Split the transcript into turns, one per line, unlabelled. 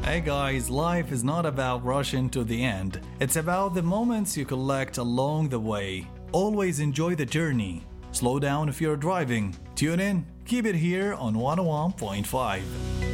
Hey guys, life is not about rushing to the end. It's about the moments you collect along the way. Always enjoy the journey. Slow down if you're driving. Tune in. Keep it here on 101.5.